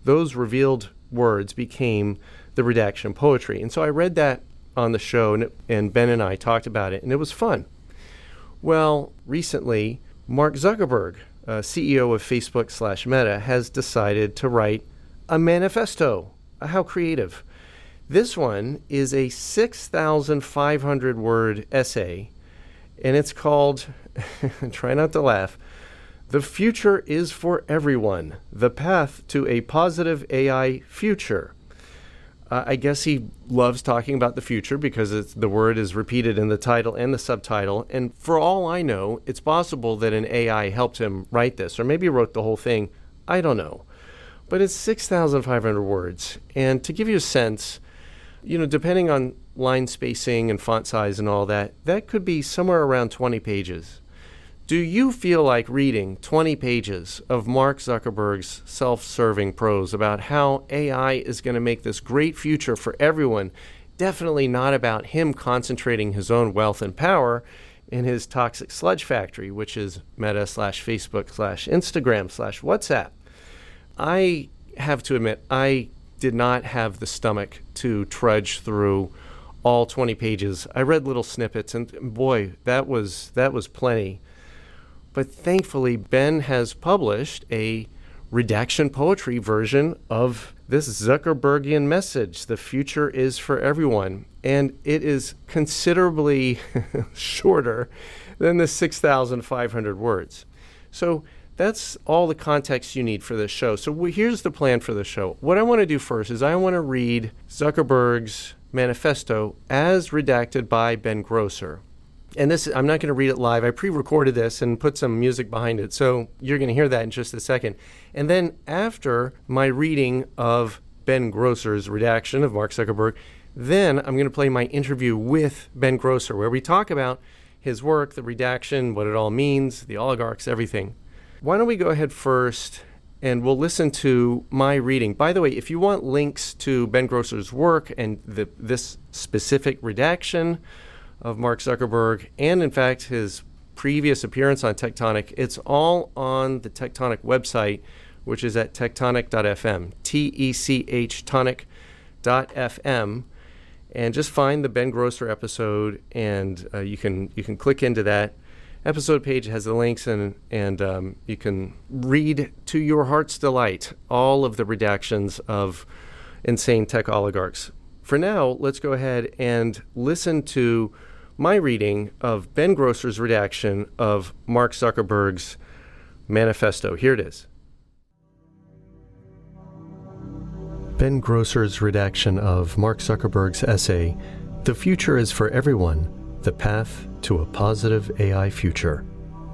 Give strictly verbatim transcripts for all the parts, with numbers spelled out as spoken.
those revealed words became the redaction poetry. And so I read that on the show, and, and Ben and I talked about it, and it was fun. Well, recently, Mark Zuckerberg, uh, C E O of Facebook slash Meta, has decided to write a manifesto. How creative. This one is a six thousand five hundred word essay, and it's called, try not to laugh, "The Future is for Everyone, The Path to a Positive A I Future." Uh, I guess he loves talking about the future because it's, the word is repeated in the title and the subtitle. And for all I know, it's possible that an A I helped him write this, or maybe he wrote the whole thing. I don't know. But it's six thousand five hundred words. And to give you a sense, you know, depending on line spacing and font size and all that, that could be somewhere around twenty pages. Do you feel like reading twenty pages of Mark Zuckerberg's self-serving prose about how A I is going to make this great future for everyone? Definitely not about him concentrating his own wealth and power in his toxic sludge factory, which is Meta slash Facebook slash Instagram slash WhatsApp. I have to admit, I did not have the stomach to trudge through all twenty pages. I read little snippets, and boy, that was that was plenty. But thankfully, Ben has published a redaction poetry version of this Zuckerbergian message, "The future is for everyone." And it is considerably shorter than the six thousand five hundred words. So that's all the context you need for this show. So we, here's the plan for the show. What I want to do first is I want to read Zuckerberg's manifesto as redacted by Ben Grosser. And this, I'm not going to read it live. I pre-recorded this and put some music behind it. So you're going to hear that in just a second. And then after my reading of Ben Grosser's redaction of Mark Zuckerberg, then I'm going to play my interview with Ben Grosser, where we talk about his work, the redaction, what it all means, the oligarchs, everything. Why don't we go ahead first and we'll listen to my reading. By the way, if you want links to Ben Grosser's work and the, this specific redaction of Mark Zuckerberg, and in fact his previous appearance on Tectonic, it's all on the Tectonic website, which is at tectonic dot f m, T E C H tonic dot f m, and just find the Ben Grosser episode, and uh, you can you can click into that episode page. It has the links, and and um, you can read to your heart's delight all of the redactions of insane tech oligarchs. For now, let's go ahead and listen to my reading of Ben Grosser's redaction of Mark Zuckerberg's manifesto. Here it is. Ben Grosser's redaction of Mark Zuckerberg's essay, "The Future is for Everyone, The Path to a Positive A I Future."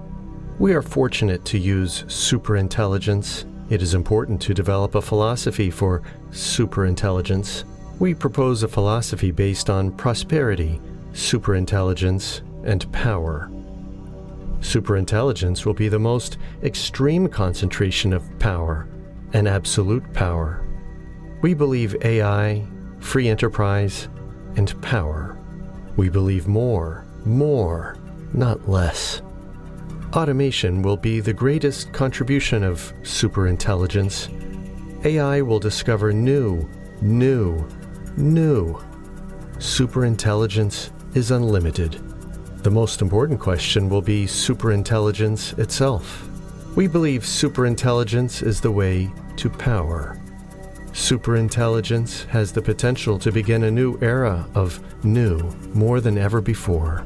We are fortunate to use superintelligence. It is important to develop a philosophy for superintelligence. We propose a philosophy based on prosperity, superintelligence, and power. Superintelligence will be the most extreme concentration of power, an absolute power. We believe A I, free enterprise, and power. We believe more, more, not less. Automation will be the greatest contribution of superintelligence. A I will discover new, new, new. Superintelligence is unlimited. The most important question will be superintelligence itself. We believe superintelligence is the way to power. Superintelligence has the potential to begin a new era of new more than ever before.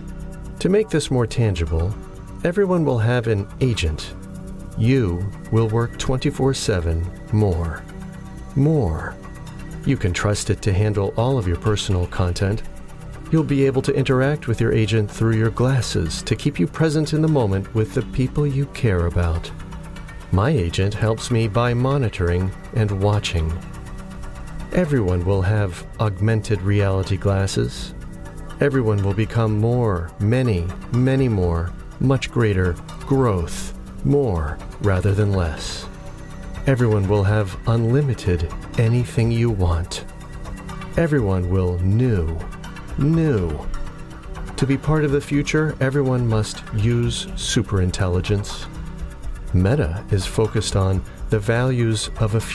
To make this more tangible, everyone will have an agent. You will work twenty-four seven more. More. You can trust it to handle all of your personal content. You'll be able to interact with your agent through your glasses to keep you present in the moment with the people you care about. My agent helps me by monitoring and watching. Everyone will have augmented reality glasses. Everyone will become more, many, many more, much greater growth, more rather than less. Everyone will have unlimited anything you want. Everyone will new, new. To be part of the future, everyone must use superintelligence. Meta is focused on the values of a